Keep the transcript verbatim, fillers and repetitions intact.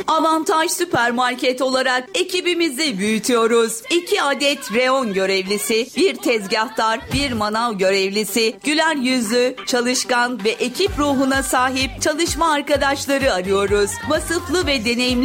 Avantaj Süpermarket olarak ekibimizi büyütüyoruz. İki adet reyon görevlisi, bir tezgahtar, bir manav görevlisi, güler yüzlü, çalışkan ve ekip ruhuna sahip çalışma arkadaşları arıyoruz. Vasıflı ve deneyimli